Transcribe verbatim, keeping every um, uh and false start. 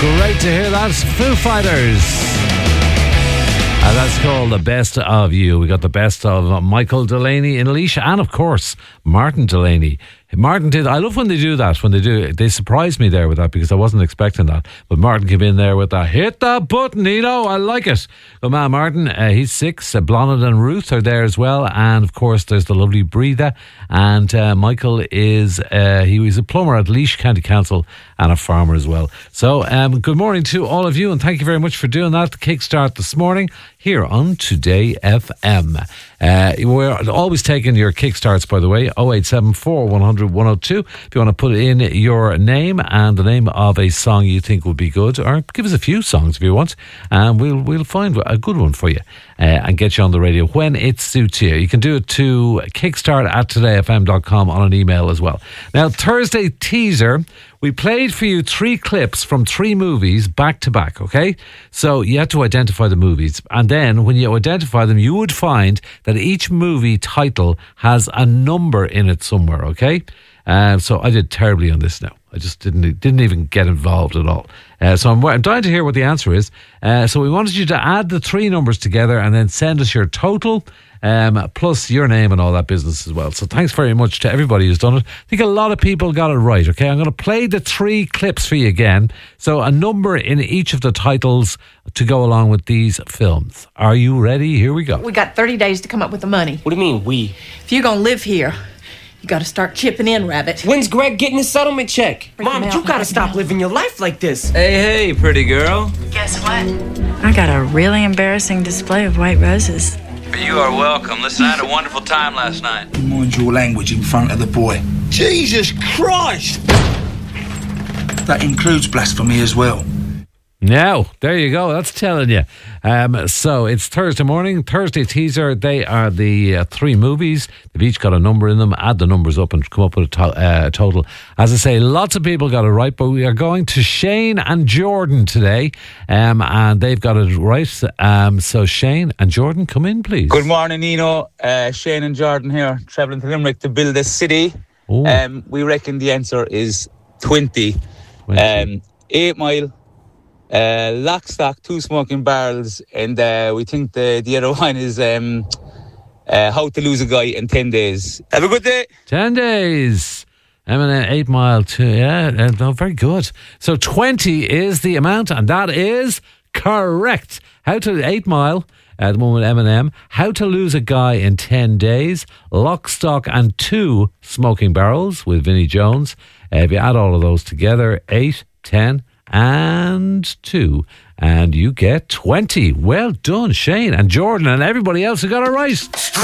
Great to hear that. Foo Fighters. And that's called The Best of You. We got the best of Michael Delaney in Laois and, of course, Martin Delaney. Martin did, I love when they do that, when they do, they surprised me there with that because I wasn't expecting that. But Martin came in there with that, hit that button, Nino, I like it. Good man, Martin, uh, he's six. Uh, Blonde and Ruth are there as well. And of course, there's the lovely Breatha. And uh, Michael is, uh, he was a plumber at Laois County Council and a farmer as well. So, um, good morning to all of you and thank you very much for doing that. The kickstart this morning here on Today F M. Uh, we're always taking your kickstarts, by the way, oh eight seven four, one hundred, one oh two. If you want to put in your name and the name of a song you think would be good, or give us a few songs if you want, and we'll we'll find a good one for you uh, and get you on the radio when it suits you. You can do it to kickstart at today f m dot com on an email as well. Now, Thursday teaser, we played for you three clips from three movies back to back, okay? So you had to identify the movies. And then when you identify them, you would find that each movie title has a number in it somewhere, okay? Uh, so I did terribly on this now. I just didn't didn't even get involved at all. Uh, so I'm, I'm dying to hear what the answer is. Uh, so we wanted you to add the three numbers together and then send us your total, um, plus your name and all that business as well. So thanks very much to everybody who's done it. I think a lot of people got it right, okay? I'm going to play the three clips for you again. So a number in each of the titles to go along with these films. Are you ready? Here we go. We got thirty days to come up with the money. What do you mean, we? If you're going to live here, you got to start chipping in, Rabbit. When's Greg getting his settlement check? Bring Mom, him out, you gotta bring stop him out. living your life like this. Hey, hey, pretty girl. Guess what? I got a really embarrassing display of white roses. You are welcome. Listen, I had a wonderful time last night. Mind your language in front of the boy. Jesus Christ! That includes blasphemy as well. Now, there you go. That's telling you. Um, so it's Thursday morning, Thursday teaser. They are the uh, three movies. They've each got a number in them. Add the numbers up and come up with a to- uh, total. As I say, lots of people got it right, but we are going to Shane and Jordan today, um, and they've got it right. Um, so Shane and Jordan, come in, please. Good morning, Nino. Uh, Shane and Jordan here, travelling to Limerick to build a city. Um, we reckon the answer is twenty. twenty. Um, eight Mile. Uh, Lock, Stock, Two Smoking Barrels, and uh, we think the, the other one is um, uh, How to Lose a Guy in ten days. Have a good day. ten days. Eminem, eight Mile, two, yeah, uh, no, very good. So twenty is the amount, and that is correct. How to, eight Mile, at the moment, Eminem. How to Lose a Guy in ten days. Lock, Stock, and Two Smoking Barrels with Vinnie Jones. Uh, if you add all of those together, eight, ten, and two, and you get twenty. Well done, Shane and Jordan and everybody else who got it right.